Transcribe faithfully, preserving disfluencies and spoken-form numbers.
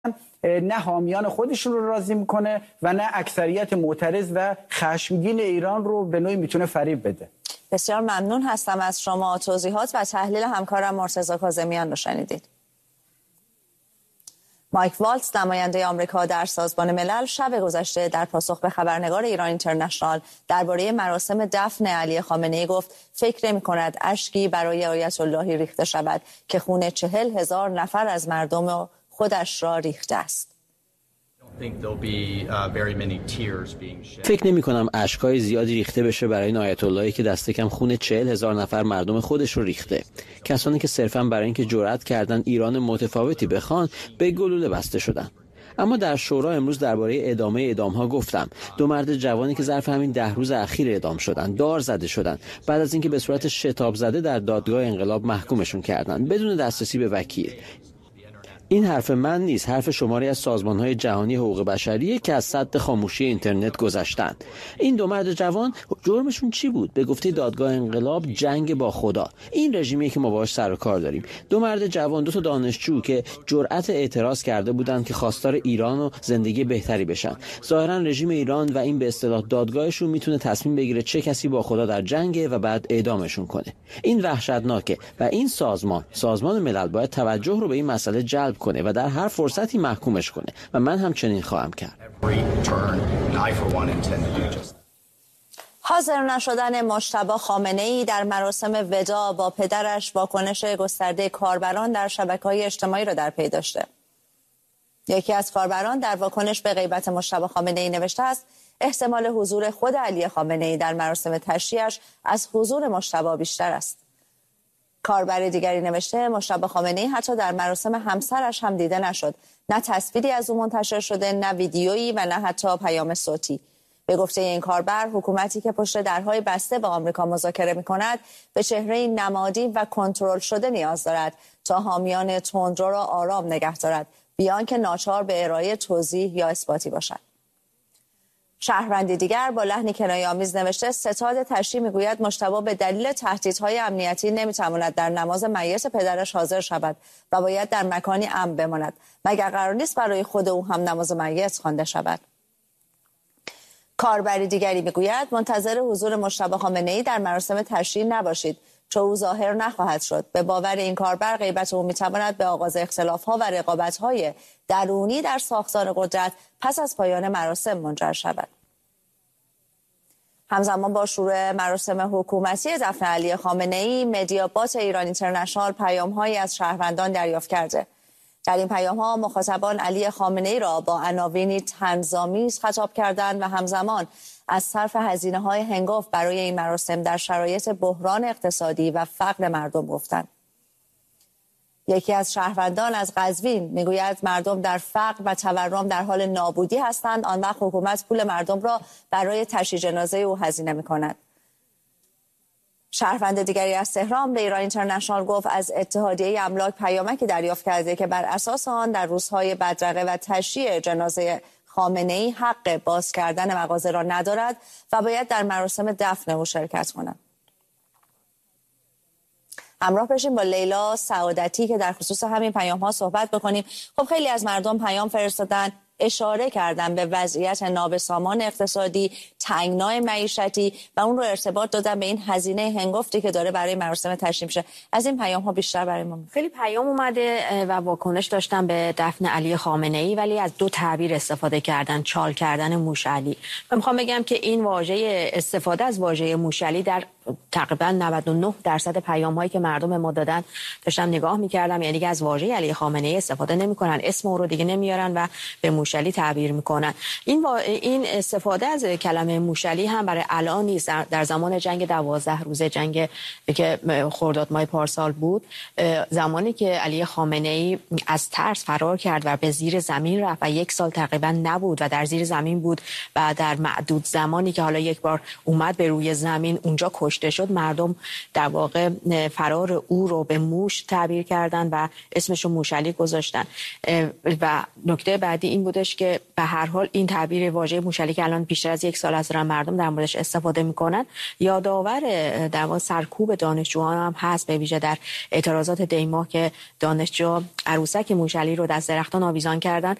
نه حامیان خودشون رو راضی میکنه و نه اکثریت معترض و خشمگین ایران رو به نوعی میتونه فریب بده. بسیار ممنون هستم از شما. توضیحات و تحلیل همکارم مرتضی کاظمیان رو شنیدید. مایک والتز نماینده آمریکا در سازمان ملل شب گذشته در پاسخ به خبرنگار ایران اینترنشنال درباره مراسم دفن علی خامنه‌ای گفت فکر نمی‌کند اشکی برای آیت اللهی ریخته شود که خون چهل هزار نفر از مردم خودش را ریخته است. فکر نمی کنم اشکای زیادی ریخته بشه برای این آیت اللهی که دست کم خون چهل هزار نفر مردم خودش رو ریخته. کسانی که صرفاً برای اینکه جرأت کردن ایران متفاوتی بخوان به گلوله بسته شدن. اما در شورا امروز درباره ادامه اعدام‌ها گفتم. دو مرد جوانی که ظرف همین ده روز اخیر اعدام شدن، دار زده شدن بعد از اینکه به صورت شتاب زده در دادگاه انقلاب محکومشون کردن بدون دسترسی به وکیل. این حرف من نیست، حرف شماری از سازمان‌های جهانی حقوق بشری که از سد خاموشی اینترنت گذشتند. این دو مرد جوان جرمشون چی بود؟ به گفته دادگاه انقلاب جنگ با خدا. این رژیمیه که ما باهاش سر و کار داریم. دو مرد جوان، دو تا دانشجو که جرأت اعتراض کرده بودند که خواستار ایران و زندگی بهتری بشن. ظاهراً رژیم ایران و این به اصطلاح دادگاهشون میتونه تصمیم بگیره چه کسی با خدا در جنگه و بعد اعدامشون کنه. این وحشتناکه و این سازمان، سازمان ملل باید توجه رو به این مسئله جلب کنه و در هر فرصتی محکومش کنه و من هم چنین خواهم کرد. حاضر نشدن مجتبی خامنه‌ای در مراسم وداع با پدرش واکنش گسترده کاربران در شبکه‌های اجتماعی را در پی داشته. یکی از کاربران در واکنش به غیبت مجتبی خامنه‌ای نوشته است احتمال حضور خود علی خامنه‌ای در مراسم تشییعش از حضور مجتبی بیشتر است. کاربر دیگری نوشته مجتبی خامنه‌ای حتی در مراسم همسرش هم دیده نشد. نه تصویری از او منتشر شده، نه ویدیویی و نه حتی پیام صوتی. به گفته این کاربر حکومتی که پشت درهای بسته با آمریکا مذاکره می‌کند به چهره نمادین و کنترل شده نیاز دارد تا حامیان تندرو را آرام نگه دارد بیان که ناچار به ارائه توضیح یا اثباتی باشد. شهروندی دیگر با لحنی کنایه‌آمیز نوشته ستاد تشییع میگوید مجتبی به دلیل تهدیدهای امنیتی نمیتواند در نماز میت پدرش حاضر شود و باید در مکانی امن بماند. مگر قرار نیست برای خود او هم نماز میت خوانده شود؟ کاربری دیگری میگوید منتظر حضور مجتبی خامنه‌ای در مراسم تشییع نباشید چون او ظاهر نخواهد شد. به باور این کاربر غیبت او میتواند به آغاز اختلاف‌ها و رقابت‌های درونی در ساختار قدرت پس از پایان مراسم منجر شود. همزمان با شروع مراسم حکومتی دفن علی خامنه‌ای، مدیابات ایران اینترنشنال پیام‌هایی از شهروندان دریافت کرده. در این پیام‌ها مخاطبان علی خامنه‌ای را با عناوینی طنزآمیز خطاب کردند و همزمان از صرف هزینه‌های هنگفت برای این مراسم در شرایط بحران اقتصادی و فقر مردم گفتند. یکی از شهروندان از قزوین میگوید مردم در فقر و تورم در حال نابودی هستند، آن وقت حکومت پول مردم را برای تشییع جنازه او هزینه می‌کند. شهروند دیگری از تهران به ایران اینترنشنال گفت از اتحادیه املاک پیامکی دریافت کرده که بر اساس آن در روزهای بدرقه و تشییع جنازه خامنه‌ای حق باز کردن مغازه را ندارد و باید در مراسم دفن او شرکت کند. همراه بشیم با لیلا سعادتی که در خصوص همین پیام ها صحبت بکنیم. خب خیلی از مردم پیام فرستادن، اشاره کردن به وضعیت نابسامان اقتصادی، تنگنای معیشتی و اون رو ارتباط دادن به این هزینه هنگفتی که داره برای مراسم تشییع میشه. از این پیام ها بیشتر برای ما خیلی پیام اومده و واکنش داشتن به دفن علی خامنه‌ای، ولی از دو تعبیر استفاده کردن: چال کردن موشعلی. من میخوام بگم که این واژه استفاده از واژه موشعلی در تقریبا نود و نه درصد پیام هایی که مردم ما دادن داشتم نگاه میکردم، یعنی که از واژه علی خامنه‌ای استفاده نمیکنن، اسم او رو دیگه نمیارن و به موشعلی تعبیر میکنن. این وا... این استفاده از کلمه موشعلی هم برای الان نیست. در زمان جنگ دوازده روزه، جنگ که خرداد ماه پارسال بود، زمانی که علی خامنه‌ای از ترس فرار کرد و به زیر زمین رفت و یک سال تقریبا نبود و در زیر زمین بود و در معدود زمانی که حالا یک بار اومد به روی زمین اونجا کشته شد، مردم در واقع فرار او رو به موش تعبیر کردن و اسمش رو موشعلی گذاشتن. و نکته بعدی این بود بودش که به هر حال این تعبیر واژه موشعلی که الان بیشتر از یک سال از دارن مردم در موردش استفاده میکنن یادآور در واقع سرکوب دانشجویان هم هست، به ویژه در اعتراضات دیماه که دانشجو عروسک موشعلی رو از درختان آویزان کردن.